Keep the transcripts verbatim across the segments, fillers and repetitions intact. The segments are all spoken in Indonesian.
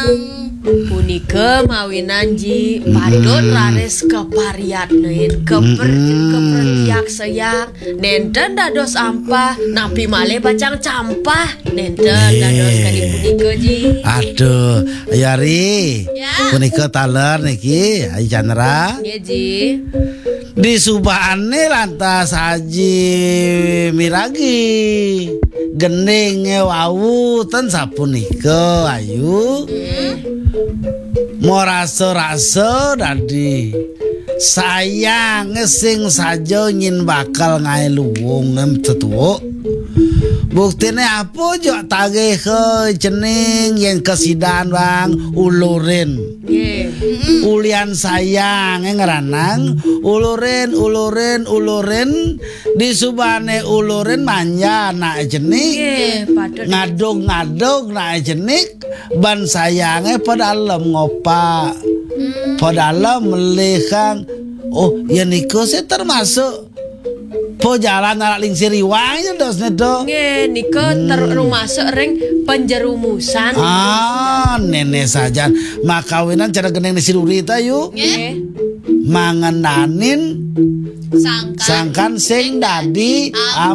Punika mawinan ji padot rares kepariatneun keper kepertiak sayang nenten dados ampah napi male bacang campah nenten dados kali punika ji. Aduh, Yari. Ya. Punika taler niki, Ayu Chandra. Nggih ji. Di subahane lantas Haji Miragi. Gending wau ten sapunika Ayu. Mau rasa-rasa dadi sayang sing saja nyin bakal ngae luwung em tetuuk. Buktine apa jo tagih ke cening yang kesidan bang ulurin. Nggih. Ulian sayang ngeranang ulurin ulurin ulurin di subane ulurin manja nak jenik. Nggih, padot Ngadug-ngadug nak jenik ban sayange padalem ngopak. Padalem melihang. Oh, ya niku sih termasuk po jalan anak ling siriwang dos nedo. nggih nika termasuk ring penjerumusan. Ah, nenek saja makawinan cara geneng di sirurita yuk. Nggih. Mangenanin Sangkan sangkan sing dadi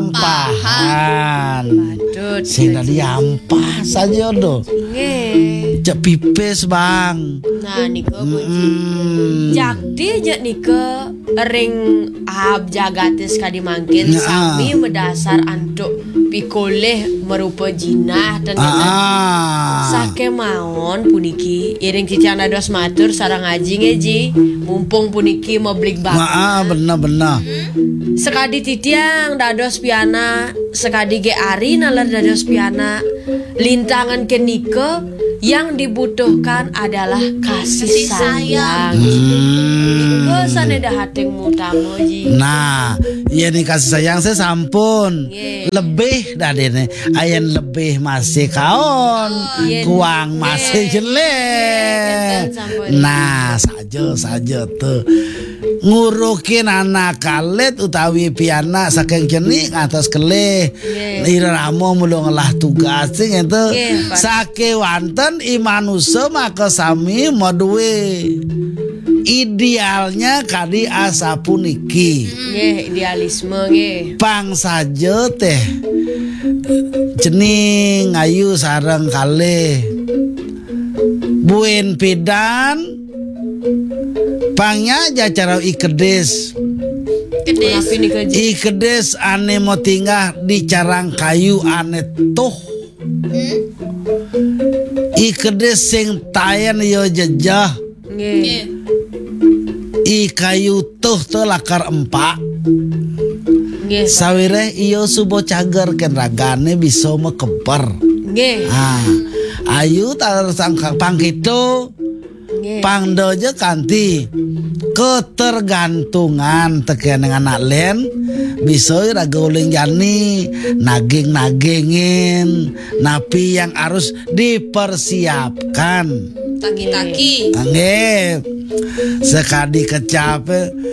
ampahan. Padot. Sing dadi ampah saja do. Nggih. Cek pipis bang. Nah nika Bu Ji. Hmm. Jakti je nika ring ahab jagatis kadi mangkin Nah. sami medasar antuk pikoleh merupa jinah dan Ah. sake maon puniki iring cicana dos matur sareng ngaji ngeji mumpung puniki mau blik banget. Ah, bener-bener. Sekadi titiang dados piana, sekadi ge ari nalar dados piana. Lintangan kenika yang dibutuhkan adalah kasih, Kasih sayang. Hmm. Niku saneda hating mutama ji. Nah, iya nih kasih sayang saya sampun. Nggih. Lebih dari nih, ayen lebih masih kaon, Yen. kuang masih Nggih. jelek. Nggih, sampun. Nah, saja saja tuh ngurukin anak kalit utawi piana saking jenik atas kelih. Nggih. Iramo mulu ngelah tugas sing itu. Nggih, Pak. Sake wanten imanusa maka sami modue. Idealnya kadi asapuniki. Nggih, idealisme nggih. Pang saja teh cening ayu sareng kalih buen pidan pangnya aja cara ikedes kedes. Tapi nika ji. ikedes ane mau tinggal di carang kayu ane tuh ikedes sing tayan yo jejah Nggih. Nggih. i kayu tuh tuh lakar empak Nggih. sawire iyo subo cager ken ragane bisa mekeber. Nggih. Ah, ayu tar sangka pang kitu Nggih. pangdoje kanti ketergantungan tekan dengan anak len bisa raguling jani naging nagingin napi yang harus dipersiapkan. Taki-taki. Nggih sekadi kecap